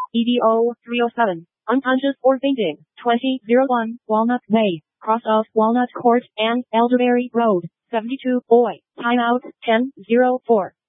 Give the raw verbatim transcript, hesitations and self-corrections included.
E D O three oh seven. Unconscious or fainting. twenty oh one Walnut Way, cross of Walnut Court and Elderberry Road. seventy-two Boy. Timeout ten oh four.